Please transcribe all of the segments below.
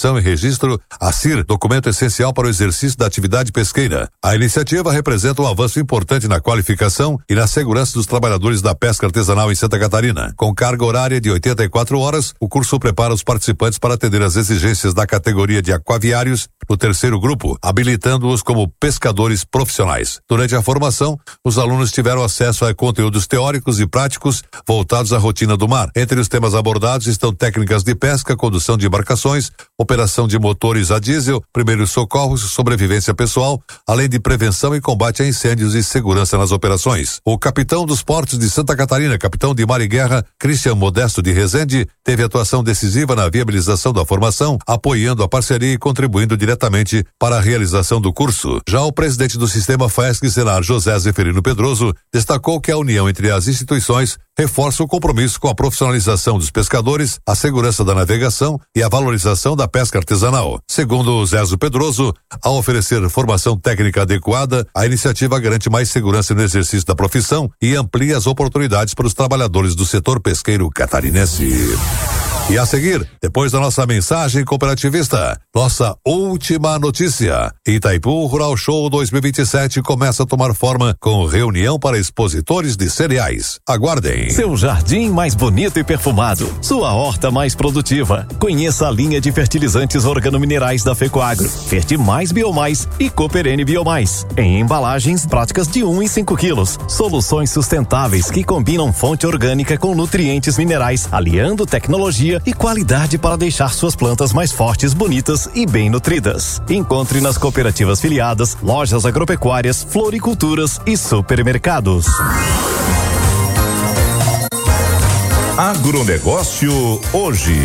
Inscrição e Registro, ACIR, documento essencial para o exercício da atividade pesqueira. A iniciativa representa um avanço importante na qualificação e na segurança dos trabalhadores da pesca artesanal em Santa Catarina. Com carga horária de 84 horas, o curso prepara os participantes para atender às exigências da categoria de aquaviários no terceiro grupo, habilitando-os como pescadores profissionais. Durante a formação, os alunos tiveram acesso a conteúdos teóricos e práticos voltados à rotina do mar. Entre os temas abordados estão técnicas de pesca, condução de embarcações, operação de motores a diesel, primeiros socorros, sobrevivência pessoal, além de prevenção e combate a incêndios e segurança nas operações. O capitão dos portos de Santa Catarina, capitão de mar e guerra, Cristian Modesto de Rezende, teve atuação decisiva na viabilização da formação, apoiando a parceria e contribuindo diretamente para a realização do curso. Já o presidente do Sistema FAESC Senar, José Zeferino Pedroso, destacou que a união entre as instituições reforça o compromisso com a profissionalização dos pescadores, a segurança da navegação e a valorização da pesca artesanal. Segundo o Zézo Pedroso, ao oferecer formação técnica adequada, a iniciativa garante mais segurança no exercício da profissão e amplia as oportunidades para os trabalhadores do setor pesqueiro catarinense. E a seguir, depois da nossa mensagem cooperativista, nossa última notícia. Itaipu Rural Show 2027 começa a tomar forma com reunião para expositores de cereais. Aguardem. Seu jardim mais bonito e perfumado, sua horta mais produtiva. Conheça a linha de fertilizantes organominerais da Fecoagro, Fertimais Biomais e Cooperene Biomais. Em embalagens práticas de 1 e 5 quilos. Soluções sustentáveis que combinam fonte orgânica com nutrientes minerais, aliando tecnologia e qualidade para deixar suas plantas mais fortes, bonitas e bem nutridas. Encontre nas cooperativas filiadas, lojas agropecuárias, floriculturas e supermercados. Agronegócio hoje.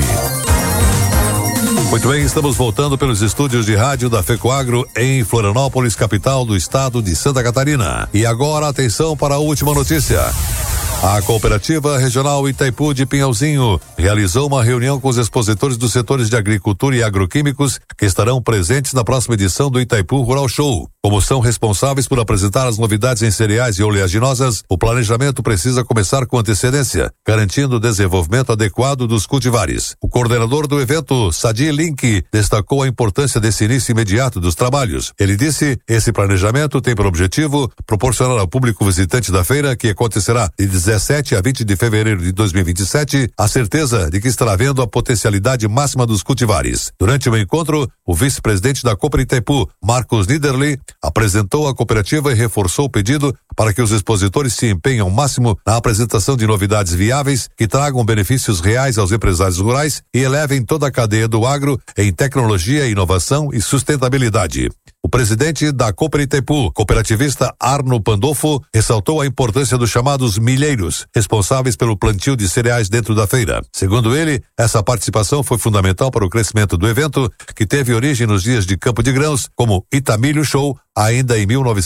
Muito bem, estamos voltando pelos estúdios de rádio da Fecoagro em Florianópolis, capital do estado de Santa Catarina. E agora, atenção para a última notícia. A Cooperativa Regional Itaipu de Pinhalzinho realizou uma reunião com os expositores dos setores de agricultura e agroquímicos que estarão presentes na próxima edição do Itaipu Rural Show. Como são responsáveis por apresentar as novidades em cereais e oleaginosas, o planejamento precisa começar com antecedência, garantindo o desenvolvimento adequado dos cultivares. O coordenador do evento, Sadi Link, destacou a importância desse início imediato dos trabalhos. Ele disse: esse planejamento tem por objetivo proporcionar ao público visitante da feira, que acontecerá de 17 a 20 de fevereiro de 2027, a certeza de que estará vendo a potencialidade máxima dos cultivares. Durante o encontro, o vice-presidente da Cooper Itaipu, Marcos Niederli, apresentou a cooperativa e reforçou o pedido para que os expositores se empenhem ao máximo na apresentação de novidades viáveis que tragam benefícios reais aos empresários rurais e elevem toda a cadeia do agro em tecnologia, inovação e sustentabilidade. O presidente da Cooper Itaipu, cooperativista Arno Pandolfo, ressaltou a importância dos chamados milheiros, responsáveis pelo plantio de cereais dentro da feira. Segundo ele, essa participação foi fundamental para o crescimento do evento, que teve origem nos dias de Campo de Grãos, como Itamilho Show, ainda em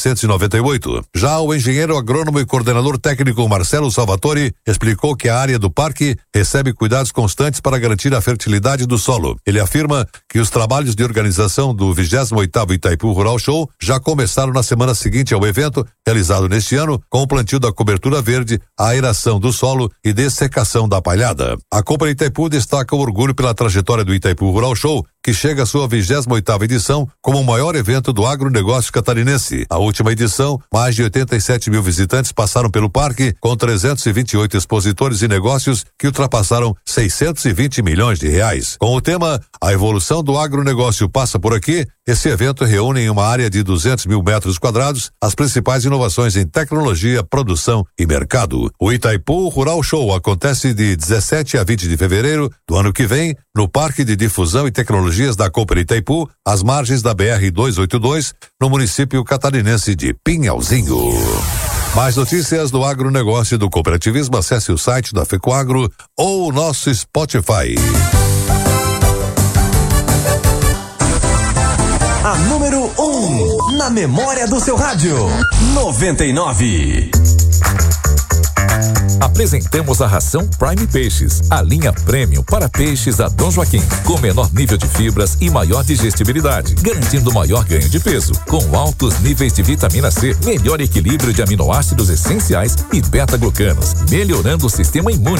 1998. Já o engenheiro agrônomo e coordenador técnico Marcelo Salvatore explicou que a área do parque recebe cuidados constantes para garantir a fertilidade do solo. Ele afirma que os trabalhos de organização do 28º Itaipu Rural Show já começaram na semana seguinte ao evento, realizado neste ano, com o plantio da cobertura verde, a aeração do solo e dessecação da palhada. A Cooper Itaipu destaca o orgulho pela trajetória do Itaipu Rural Show, que chega à sua 28ª edição como o maior evento do agronegócio catarinense. A última edição, mais de 87 mil visitantes passaram pelo parque, com 328 expositores e negócios que ultrapassaram 620 milhões de reais. Com o tema A Evolução do Agronegócio Passa por Aqui, esse evento reúne em uma área de 200 mil metros quadrados as principais inovações em tecnologia, produção e mercado. O Itaipu Rural Show acontece de 17 a 20 de fevereiro do ano que vem, no Parque de Difusão e Tecnologias da Cooper Itaipu, às margens da BR-282, no município catarinense de Pinhalzinho. Mais notícias do agronegócio e do cooperativismo, acesse o site da Fecoagro ou o nosso Spotify. A número 1 na memória do seu rádio. 99. Apresentamos a ração Prime Peixes, a linha premium para peixes da Dom Joaquim, com menor nível de fibras e maior digestibilidade, garantindo maior ganho de peso, com altos níveis de vitamina C, melhor equilíbrio de aminoácidos essenciais e beta-glucanos, melhorando o sistema imune